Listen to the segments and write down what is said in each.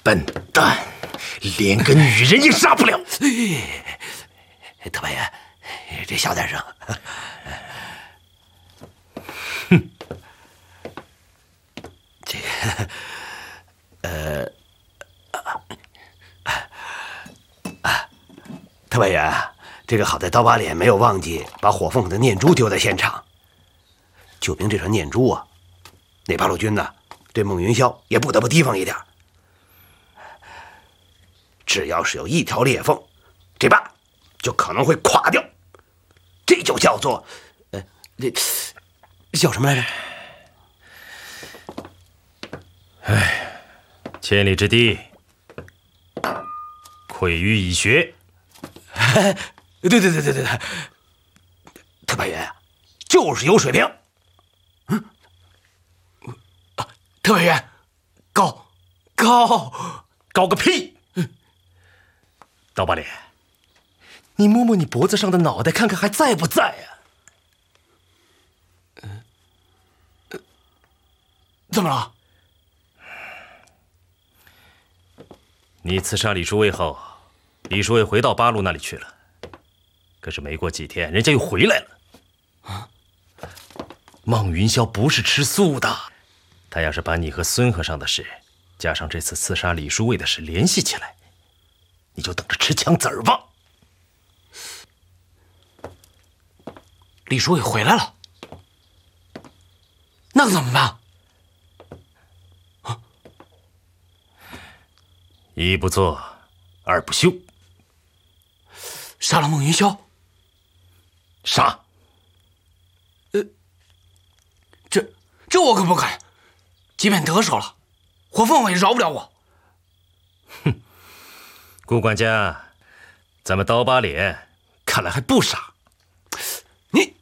笨蛋，连个女人也杀不了。 特派员，这小点声。 哼， 这特派员，这个好在刀疤脸没有忘记把火凤凰的念珠丢在现场。就凭这串念珠啊，那八路军呢，对孟云霄也不得不提防一点。只要是有一条裂缝，这疤就可能会垮掉。这就叫做，这叫什么来着？ 哎，千里之堤，溃于蚁穴。 对，特派员就是有水平。特派员，高个屁！ 刀疤脸，你摸摸你脖子上的脑袋，看看还在不在呀？ 怎么了？ 你刺杀李叔卫后，李叔卫回到八路那里去了。可是没过几天，人家又回来了。啊！孟云霄不是吃素的，他要是把你和孙和尚的事，加上这次刺杀李叔卫的事联系起来，你就等着吃枪子儿吧。 李叔卫回来了，那可怎么办？ 一不做，二不休。 杀了孟云霄？ 杀！ 这我可不敢。即便得手了，火凤凰也饶不了我。 哼，顾管家，咱们刀疤脸看来还不傻。 你，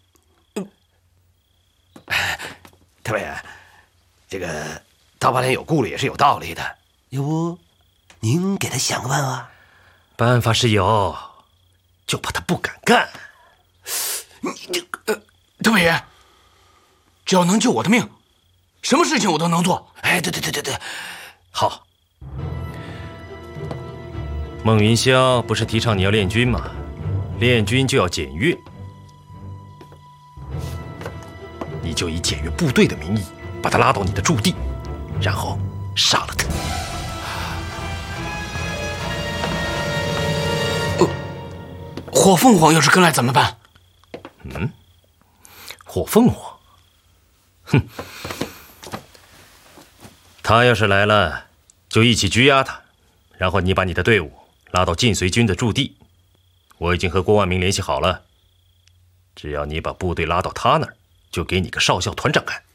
特派员，这个刀疤脸有顾虑也是有道理的，要不您给他想个办法？ 办法是有，就怕他不敢干。 你这特派员，只要能救我的命，什么事情我都能做。哎，对， 好。孟云霄不是提倡你要练军吗？练军就要检阅，你就以检阅部队的名义把他拉到你的驻地，然后杀了他。 火凤凰要是跟来怎么办？ 火凤凰，哼，他要是来了，就一起拘押他，然后你把你的队伍拉到晋绥军的驻地。我已经和郭万明联系好了，只要你把部队拉到他那儿，就给你个少校团长干。